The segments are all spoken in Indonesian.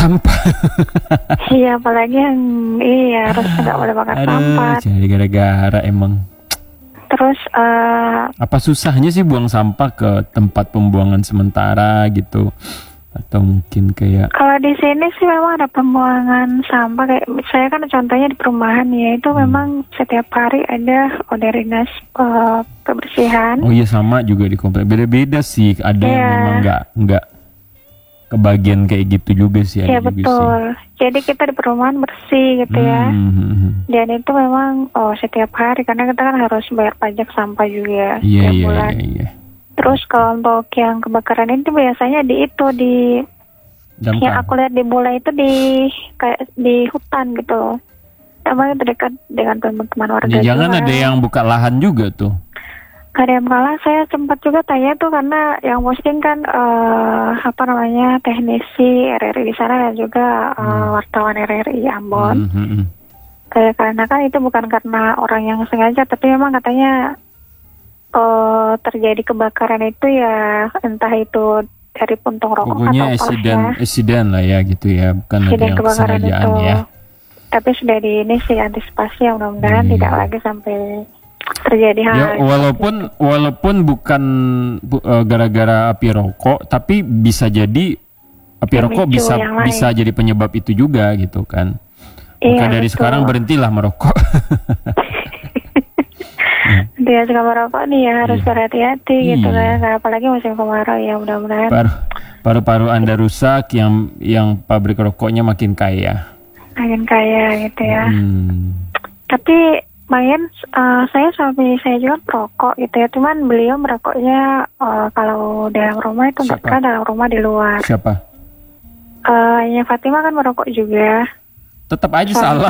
sampah. Iya, apalagi yang harus nggak boleh bakar sampah. Jadi gara-gara emang. Terus apa susahnya sih buang sampah ke tempat pembuangan sementara gitu? Atau mungkin kayak kalau di sini sih memang ada pembuangan sampah, kayak saya kan contohnya di perumahan ya, itu memang setiap hari ada dari dinas kebersihan. Oh iya, sama juga di komplek. Beda-beda sih, ada yang memang nggak kebagian kayak gitu juga sih. Iya betul. Jadi kita di perumahan bersih gitu ya. Dan itu memang setiap hari, karena kita kan harus bayar pajak sampah juga setiap bulan. Iya. Terus kalau untuk yang kebakaran itu biasanya di Damkar. Yang aku lihat di bola itu kayak di hutan gitu. Emang itu dekat dengan teman-teman warga. Ya, jangan ada yang buka lahan juga tuh. Ada yang kalah, saya sempat juga tanya tuh, karena yang posting kan teknisi RRI di sana dan juga wartawan RRI Ambon. Karena kan itu bukan karena orang yang sengaja, tapi memang katanya terjadi kebakaran itu ya entah itu dari puntung rokok pokoknya atau insiden lah ya gitu ya, bukan ada yang kesengajaan itu. ya. Tapi sudah antisipasi ya, mudah-mudahan tidak lagi sampai terjadi hal. Ya walaupun bukan gara-gara api rokok, tapi bisa jadi api rokok bisa jadi penyebab itu juga gitu kan. Maka dari sekarang berhentilah merokok. Dia suka merokok nih ya, harus berhati-hati gitu kan. Apalagi musim kemarau ya, mudah-mudahan. Paru-paru Anda rusak, yang pabrik rokoknya makin kaya. Makin kaya gitu ya. Tapi lumayan, suami saya juga perokok gitu ya. Cuman beliau merokoknya kalau dalam rumah itu enggak pernah, dalam rumah di luar. Siapa? Yang Fatima kan merokok juga. Tetap aja salah.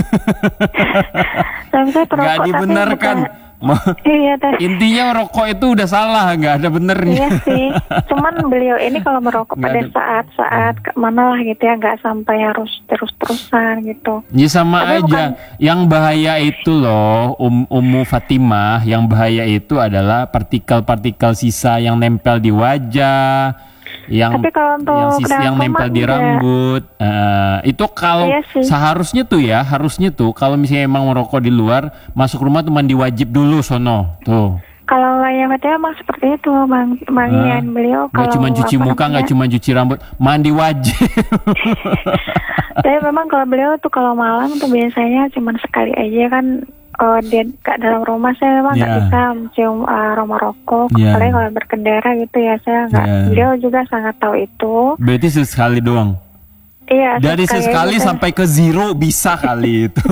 Nggak dibenarkan. Iya, intinya rokok itu udah salah, nggak ada benernya. Iya sih. Cuman beliau ini kalau merokok pada saat mana lah gitu ya, nggak sampai harus terus-terusan gitu. Ya sama tapi aja. Yang bahaya itu loh, Ummu Fatimah, yang bahaya itu adalah partikel-partikel sisa yang nempel di wajah. Tapi kalau untuk yang nempel di rambut, itu kalau seharusnya tuh kalau misalnya emang merokok di luar, masuk rumah tuh mandi wajib dulu sono tuh. Kalau yang katanya emang seperti itu, Bang Ian, beliau kalau nggak cuma cuci muka, nggak cuma cuci rambut, mandi wajib. Tapi memang kalau beliau tuh kalau malam tuh biasanya cuma sekali aja kan. Dia dalam rumah saya memang nggak bisa mencium aroma rokok, apalagi kalau berkendara gitu ya, saya nggak. Beliau juga sangat tahu itu. Berarti sesekali doang. Iya. Dari sesekali sampai ke zero bisa kali itu.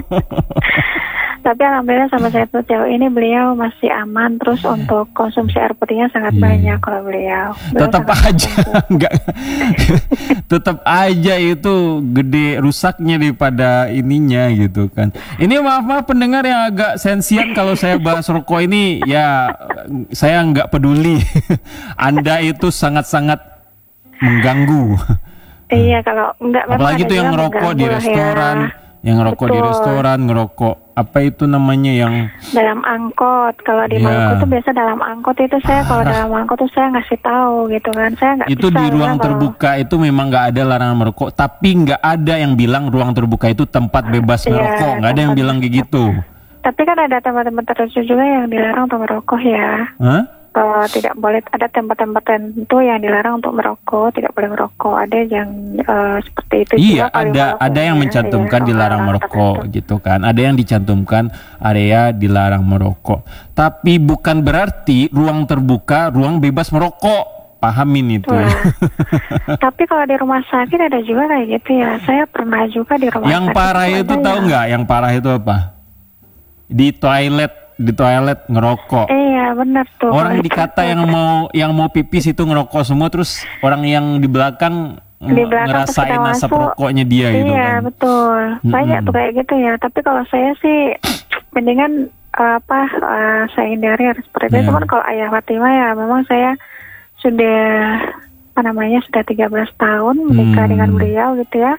Tapi alhamdulillah sama saya tuh jauh ini beliau masih aman. Terus untuk konsumsi air putihnya sangat banyak kalau beliau. Tetap aja enggak. Tetap aja itu gede rusaknya daripada ininya gitu kan. Ini maaf pendengar yang agak sensian kalau saya bahas rokok ini, ya saya nggak peduli. Anda itu sangat-sangat mengganggu. Iya, kalau enggak, apalagi tuh yang ngerokok di restoran. Yang ngerokok di restoran, ngerokok apa itu namanya yang dalam angkot. Kalau di Maluku tuh biasa dalam angkot itu saya kalau dalam angkot tuh saya ngasih tahu gitu kan. Saya nggak itu bisa, di ruang terbuka itu memang nggak ada larangan merokok, tapi nggak ada yang bilang ruang terbuka itu tempat bebas merokok, nggak ada yang bilang kayak gitu. Tapi kan ada tempat-tempat tertentu juga yang dilarang untuk merokok ya. Tidak boleh, ada tempat-tempat tertentu yang dilarang untuk merokok, tidak boleh merokok. Ada yang seperti itu. Iya, ada yang mencantumkan dilarang merokok gitu kan. Ada yang dicantumkan area dilarang merokok. Tapi bukan berarti ruang terbuka, ruang bebas merokok. Pahamin itu. Tapi kalau di rumah sakit ada juga kayak gitu ya. Saya pernah juga di rumah sakit. Yang parah itu tahu nggak? Yang parah itu apa? Di toilet ngerokok. Iya, benar tuh. Orang dikata yang mau pipis itu ngerokok semua, terus orang yang di belakang ngerasain asap rokoknya dia gitu kan. Iya, betul. Banyak tuh kayak gitu ya. Tapi kalau saya sih mendingan saya hindari seperti itu. Cuman kalau ayah Fatimah ya memang saya sudah sudah 13 tahun menikah dengan beliau gitu ya.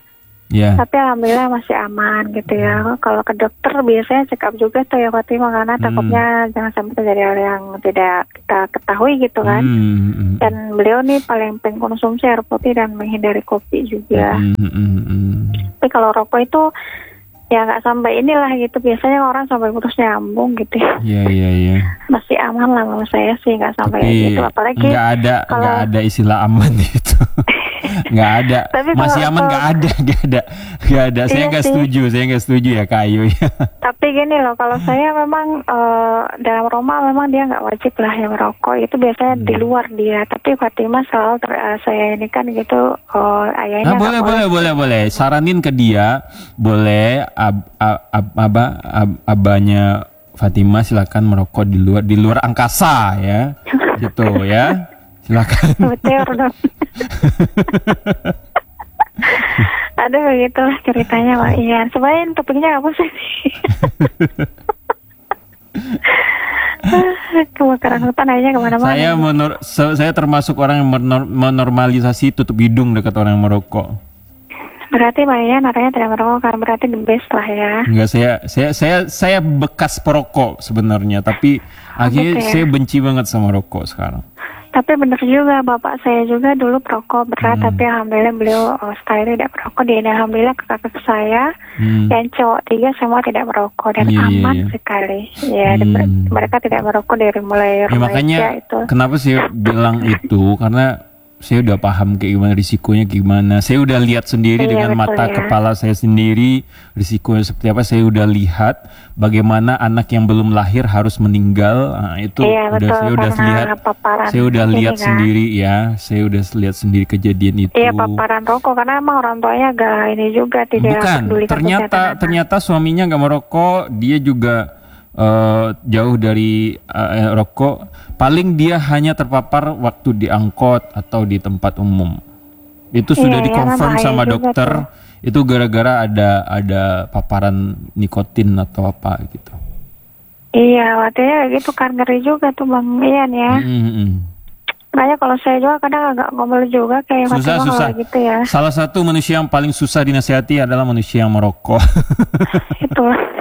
Tapi alhamdulillah masih aman gitu ya. Kalau ke dokter biasanya check up juga tuh ya Fatimah, karena takutnya jangan sampai terjadi hal yang tidak kita ketahui gitu kan. Dan beliau nih paling pengkonsumsi air putih dan menghindari kopi juga. Tapi kalau rokok itu ya nggak sampai inilah gitu. Biasanya orang sampai putus nyambung gitu ya. Iya. Masih aman lah menurut saya sih, nggak sampai gitu. Apalagi nggak ada istilah aman itu. Nggak ada. Masih aman nggak ada. Saya nggak setuju ya Kak Ayu ya. Tapi gini loh, kalau saya memang dalam Roma memang dia nggak wajib lah yang merokok. Itu biasanya di luar dia. Tapi Fatimah selalu saya ini kan gitu. Ayahnya boleh. Saranin ke dia, boleh. Abahnya Fatimah silakan merokok di luar angkasa ya. Gitu ya. Silakan. Aduh, begitulah ceritanya Pak Ian. Sebenarnya topiknya apa sih? Kebakaran hutan aja kemana-mana. Saya termasuk orang yang menormalisasi tutup hidung dekat orang yang merokok. Berarti Pak Ian artinya tidak merokok, karena berarti the best lah ya. Enggak, saya bekas perokok sebenarnya, tapi akhirnya saya benci banget sama rokok sekarang. Tapi benar juga, bapak saya juga dulu perokok berat, tapi alhamdulillah beliau setelah tidak perokok. Dan alhamdulillah kakak saya yang cowok 3 semua tidak merokok dan aman sekali. Ya, mereka tidak merokok dari mulai remaja makanya itu. Kenapa saya bilang itu? Karena saya udah paham kayak gimana risikonya, gimana. Saya udah lihat sendiri dengan mata kepala saya sendiri risikonya seperti apa. Saya udah lihat bagaimana anak yang belum lahir harus meninggal. Nah, itu saya udah lihat sendiri ya. Saya udah lihat sendiri kejadian itu. Iya, paparan rokok, karena emang orang tuanya agak ini juga tidak peduli. Ternyata suaminya nggak merokok, dia juga jauh dari rokok. Paling dia hanya terpapar waktu di angkot atau di tempat umum. Itu sudah dikonfirm sama dokter. Itu gara-gara ada paparan nikotin atau apa gitu. Iya, waktunya gitu kan, ngeri juga tuh Bang Ian ya. Makanya kalau saya juga kadang agak ngomel juga kayak susah gitu ya. Salah satu manusia yang paling susah dinasihati adalah manusia yang merokok. Itu.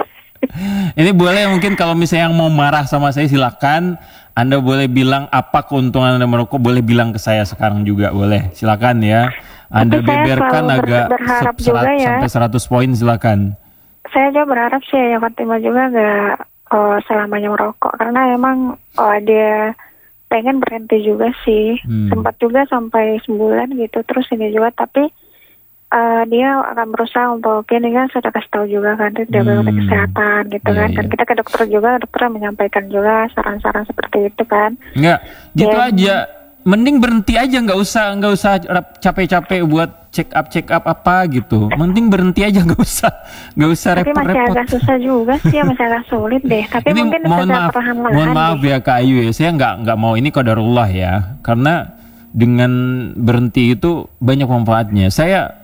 Ini boleh mungkin kalau misalnya yang mau marah sama saya silakan. Anda boleh bilang apa keuntungan Anda merokok, boleh bilang ke saya sekarang juga, boleh. Silakan ya. Anda beberkan agak sampai 100 poin, silakan. Saya juga berharap sih ya Fatimah juga nggak selamanya merokok, karena emang dia pengen berhenti juga sih. Sempat juga sampai sebulan gitu, terus ini juga, tapi dia akan berusaha untuk ini kan, sudah kasih tahu juga kan dia bagaimana kesehatan gitu kan. Dan kita ke dokter juga, dokter menyampaikan juga saran-saran seperti itu kan. Enggak, gitu aja. Mending berhenti aja, nggak usah capek-capek buat check up apa gitu. Mending berhenti aja, nggak usah repot-repot. Tapi masih agak susah juga sih, masih agak sulit deh. Tapi ini mungkin perlahan-lahan. Mohon maaf ya Kak Ayu ya, saya nggak mau ini qadarullah ya, karena dengan berhenti itu banyak manfaatnya. Saya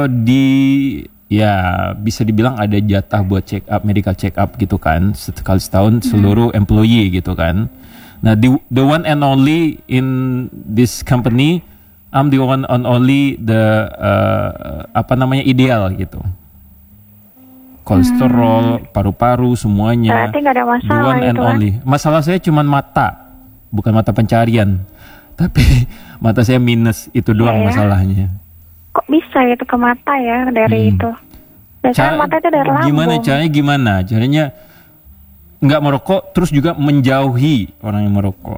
bisa dibilang ada jatah buat check up, medical check up gitu kan, sekali setahun seluruh employee gitu kan. Nah, the one and only in this company, I'm the one and only ideal gitu. Kolesterol, paru-paru semuanya. Berarti nggak ada masalah. The one and only. Masalah saya cuma mata, bukan mata pencarian, tapi mata saya minus, itu doang masalahnya. Kok bisa gitu ke mata ya dari itu? Biasanya mata itu dari lambung. Caranya nggak merokok, terus juga menjauhi orang yang merokok.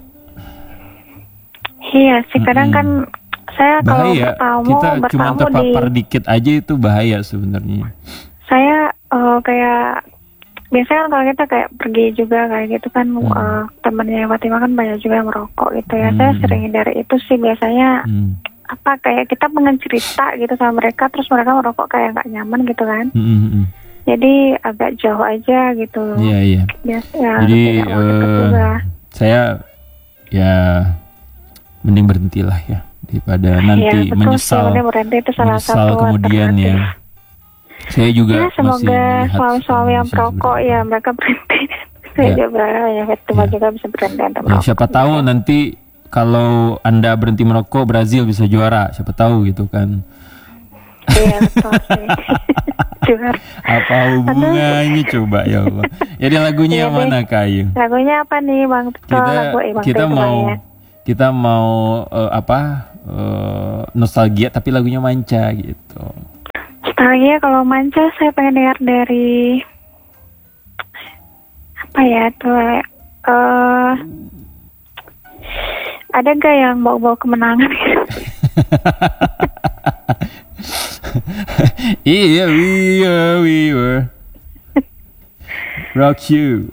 Iya sih, kadang kan saya bahaya. Kalau kita cuma terpapar dikit aja itu bahaya sebenarnya. Saya kayak biasanya kalau kita kayak pergi juga kayak gitu kan, temennya Fatimah kan banyak juga yang merokok gitu ya. Saya sering hindari itu sih biasanya. Kayak kita pengen cerita gitu sama mereka, terus mereka merokok kayak nggak nyaman gitu kan. Jadi agak jauh aja gitu. Iya. Jadi saya ya mending berhentilah ya, daripada nanti menyesal kemudian ya. Saya juga semoga suami yang perokok ya mereka berhenti. Saya juga berharap ya Fatimah juga bisa berhenti untuk merokok. Siapa tahu nanti kalau Anda berhenti merokok, Brazil bisa juara, siapa tahu gitu kan. Iya betul sih. Juara. Apa hubungannya coba ya Allah. Jadi lagunya yang mana Kak Ayu? Lagunya apa nih Bang Tito? Kita mau nostalgia tapi lagunya Manca gitu. Nostalgia kalau Manca saya pengen dengar dari apa ya tuh ada gak yang bawa-bawa kemenangan gitu? Iya, we were rock you.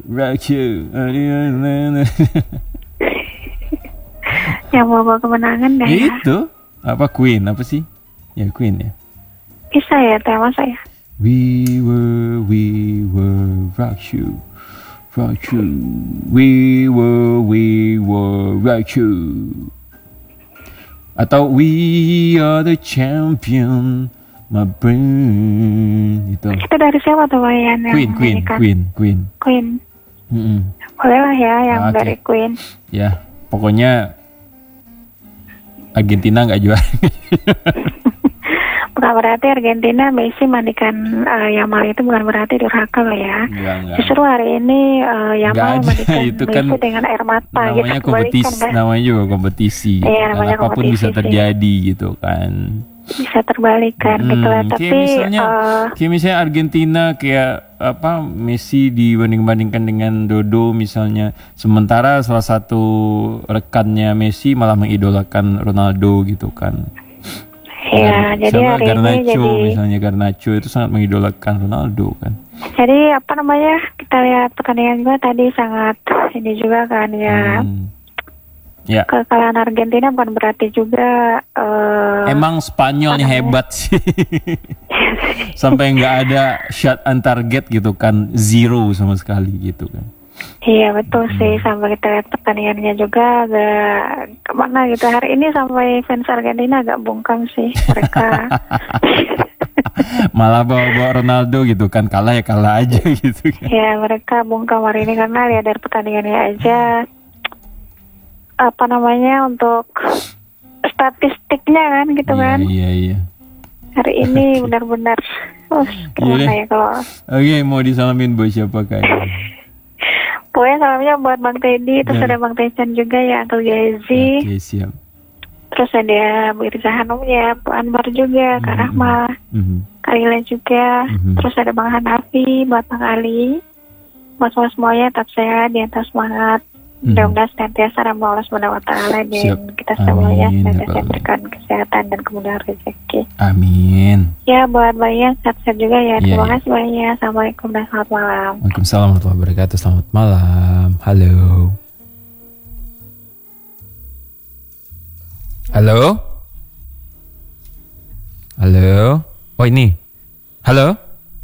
Yang bawa-bawa kemenangan deh ya. Itu apa Queen apa sih? Ya Queen ya. Bisa ya tema saya. We were rock you. We were rock you. Atau we are the champion, my brain. Itu dari siapa tuh Bayan? Queen. Boleh lah ya yang dari Queen. Ya, pokoknya Argentina nggak juara. Bukan berarti Argentina Messi mandikan Yamal itu bukan berarti durhaka loh ya. Enggak. Justru hari ini Yamal mandikan itu Messi kan dengan air mata. Namanya gitu, kompetisi, kan? Namanya juga kompetisi. Iya, namanya apapun kompetisi bisa terjadi gitu kan. Bisa terbalikan gitu lah. Tapi kayak misalnya Argentina kayak Messi dibanding-bandingkan dengan Dodo misalnya. Sementara salah satu rekannya Messi malah mengidolakan Ronaldo gitu kan. Ya, jadi hari ini misalnya Garnacho itu sangat mengidolakan Ronaldo kan. Jadi kita lihat pertandingan juga tadi sangat ini juga kan ya. Ya. Kekalahan Argentina bukan berarti juga. Emang Spanyolnya hebat sih. Sampai nggak ada shot on target gitu kan, 0 sama sekali gitu kan. Iya betul sih, sampai kita lihat pertandingannya juga agak kemana gitu. Hari ini sampai fans Argentina agak bungkam sih mereka. Malah bawa Ronaldo gitu kan, kalah ya kalah aja gitu kan. Ya mereka bungkam hari ini karena lihat dari pertandingannya aja untuk statistiknya kan gitu kan. Iya. Hari ini benar-benar gimana ya kalau. Oke, mau disalamin buat siapa Kak? Pokoknya salamnya buat Bang Teddy, terus ada Bang Tecan juga ya, Uncle Gazi. Oke, siap. Terus ada Bu Irza Hanum ya, Bu Anwar juga, Kak Rahma, Kak Lila juga. Terus ada Bang Hanafi, buat Bang Ali. Buat semuanya tetap sehat, di atas semangat. Mudah-mudahan senantiasa rahmat Allah Subhanahu wa taala dan kita semuanya senantiasa diberikan kesehatan dan kemudahan rezeki. Amin. Ya, buat Bayan sehat-sehat juga ya. Terima kasih banyak. Assalamualaikum dan selamat malam. Waalaikumsalam warahmatullahi wabarakatuh. Selamat malam. Halo. Oh ini. Halo,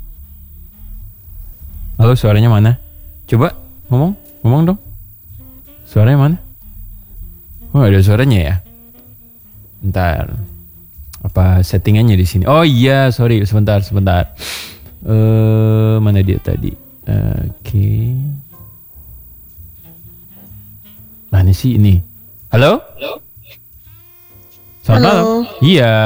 suaranya mana? Coba ngomong dong. Suaranya mana? Oh, ada suaranya ya. Bentar. Apa settingannya di sini? Oh iya, sorry, sebentar. Mana dia tadi? Oke. Mana sih ini? Halo? Selamat malam. Iya.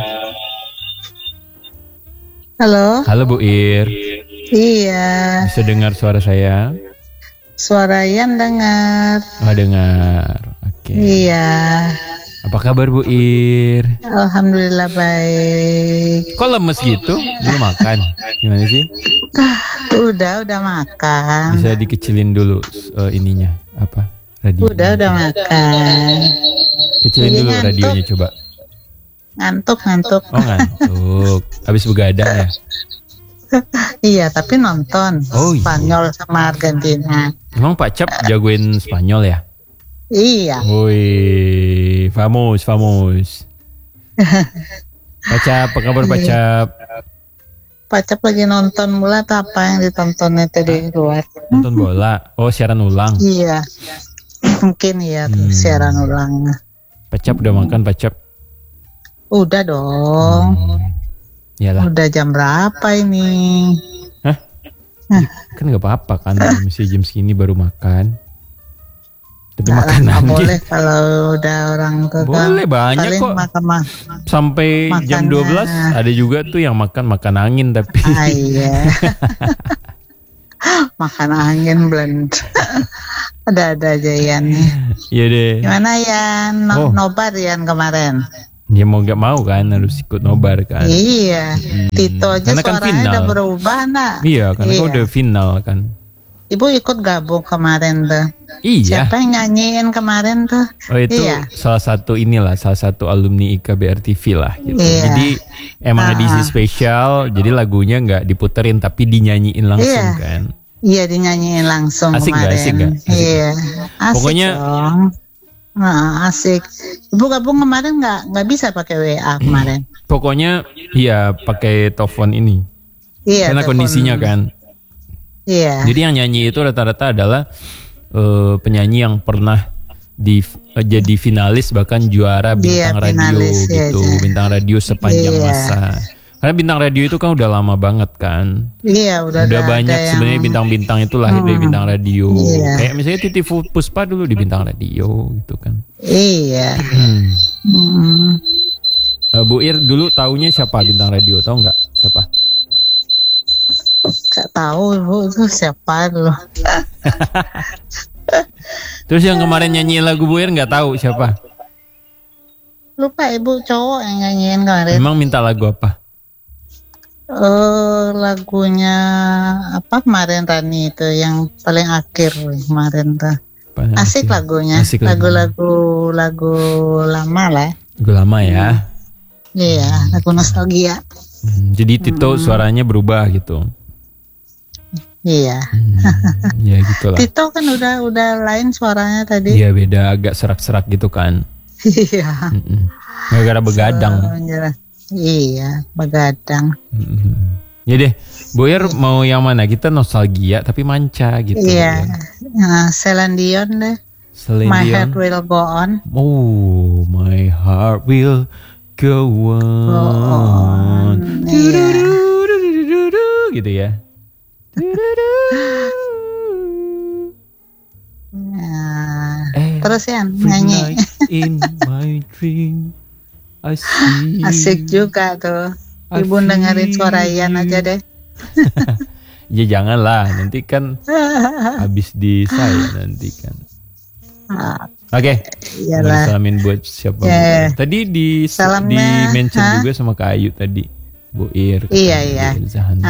Halo Bu Ir. Iya. Bisa dengar suara saya? Suara Yan dengar. Oh, dengar. Oke. Iya. Apa kabar Bu Ir? Alhamdulillah baik. Kok lemes gitu? Belum makan? Gimana sih? Udah makan. Bisa dikecilin dulu ininya apa? Radio. Udah makan. Kecilin dulu radionya coba. Ngantuk. Oh, ngantuk. Habis begadang ya? Iya, tapi nonton Spanyol sama Argentina. Emang Pak Cap jagoin Spanyol ya? Iya. Woi, famos. Pak Cap, apa kabar Pak Cap? Pak Cap lagi nonton bola atau apa yang ditontonnya tadi luar? Nonton bola? Oh, siaran ulang? Iya. Mungkin ya, siaran ulang. Pak Cap udah makan Pak Cap? Udah dong. Yalah. Udah jam berapa ini? Hah? Kan gak apa-apa kan, mesti jam segini baru makan. Tapi makan angin. Boleh kalau udah orang ke Boleh banyak kok. Sampai jam 12 ada juga tuh yang makan angin tapi. Iya. Makan angin blend. Ada aja Yan. Iya deh. Gimana Yan? Nobar Yan kemarin. Ya mau gak mau kan harus ikut nobar kan. Iya. Tito aja karena suaranya kan udah berubah nak. Iya karena kan udah final kan. Ibu ikut gabung kemarin tuh. Iya. Siapa yang nyanyiin kemarin tuh? Oh itu salah satu alumni IKBR TV lah gitu. Iya. Jadi emang edisi spesial, jadi lagunya nggak diputerin tapi dinyanyiin langsung kan. Iya dinyanyiin langsung asik kemarin. Asik gak? Iya. Asik pokoknya dong. Asik. Ibu gabung kemarin nggak bisa pakai WA kemarin. Pokoknya iya pakai telepon ini. Iya. Karena kondisinya kan. Iya. Jadi yang nyanyi itu rata-rata adalah penyanyi yang pernah jadi finalis bahkan juara bintang radio gitu, bintang radio sepanjang masa. Karena bintang radio itu kan udah lama banget kan. Iya, udah banyak sebenarnya bintang-bintang itu lahir dari bintang radio. Iya. Kayak misalnya Titi Puspa dulu di bintang radio gitu kan. Iya. Bu Ir dulu taunya siapa bintang radio, tahu nggak siapa? Gak tahu Ibu itu siapa dulu. Terus yang kemarin nyanyi lagu Bu Ir nggak tahu siapa? Lupa Ibu, cowok yang nyanyiin kemarin. Emang minta lagu apa? Lagunya apa kemarin Rani itu yang paling akhir kemarin tuh. Asik lagunya. Lagu lama lah. Lagu lama ya. Iya, lagu nostalgia. Jadi Tito suaranya berubah gitu. Iya. Ya gitulah. Tito kan udah lain suaranya tadi. Iya beda, agak serak-serak gitu kan. Iya. Gara-gara begadang. Iya, begadang. Ya deh, Bu Ir mau yang mana? Kita nostalgia tapi manca gitu. Iya. Celine Dion deh. My Heart Will Go On. Oh, My Heart Will Go On. Iya. Gitu ya. Terus ya nyanyi. In my dream I see. Asik juga tuh. Ibu dengerin suara Ian aja deh. Ya janganlah, nanti kan habis di saya nanti kan. Oke. Salamin buat siapa? Tadi di mention juga sama Kak Ayu tadi. Bu Ir. Iya.